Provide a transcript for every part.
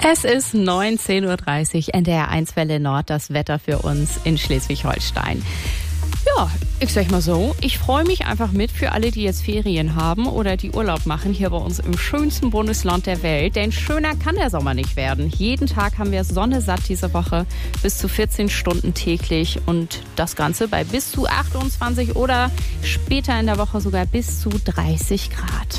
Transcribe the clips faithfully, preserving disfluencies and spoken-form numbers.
Es ist neunzehn Uhr dreißig, N D R eins Welle Nord, das Wetter für uns in Schleswig-Holstein. Ja, ich sag mal so, ich freue mich einfach mit für alle, die jetzt Ferien haben oder die Urlaub machen hier bei uns im schönsten Bundesland der Welt. Denn schöner kann der Sommer nicht werden. Jeden Tag haben wir Sonne satt diese Woche, bis zu vierzehn Stunden täglich und das Ganze bei bis zu achtundzwanzig oder später in der Woche sogar bis zu dreißig Grad.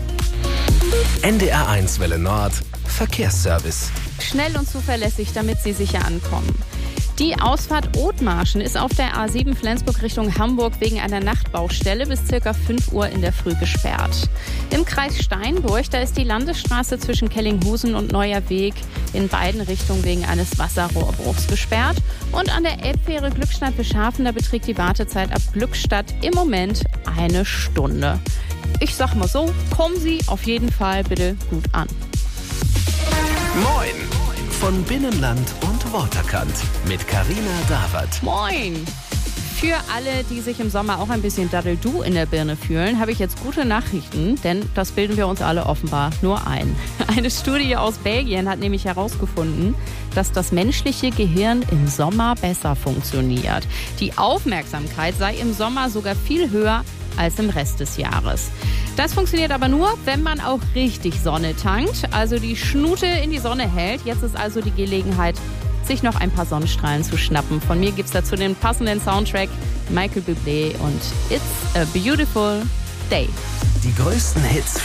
N D R eins Welle Nord Verkehrsservice. Schnell und zuverlässig, damit Sie sicher ankommen. Die Ausfahrt Othmarschen ist auf der A sieben Flensburg Richtung Hamburg wegen einer Nachtbaustelle bis ca. fünf Uhr in der Früh gesperrt. Im Kreis Steinburg, da ist die Landesstraße zwischen Kellinghusen und Neuer Weg in beiden Richtungen wegen eines Wasserrohrbruchs gesperrt. Und an der Elbfähre Glückstadt-Beschafen, da beträgt die Wartezeit ab Glückstadt im Moment eine Stunde. Ich sag mal so, kommen Sie auf jeden Fall bitte gut an. Moin von Binnenland und Waterkant mit Carina Dawert. Moin! Für alle, die sich im Sommer auch ein bisschen Daddel-Du in der Birne fühlen, habe ich jetzt gute Nachrichten, denn das bilden wir uns alle offenbar nur ein. Eine Studie aus Belgien hat nämlich herausgefunden, dass das menschliche Gehirn im Sommer besser funktioniert. Die Aufmerksamkeit sei im Sommer sogar viel höher als im Rest des Jahres. Das funktioniert aber nur, wenn man auch richtig Sonne tankt, also die Schnute in die Sonne hält. Jetzt ist also die Gelegenheit, sich noch ein paar Sonnenstrahlen zu schnappen. Von mir gibt's dazu den passenden Soundtrack, Michael Bublé und It's a Beautiful Day. Die größten Hits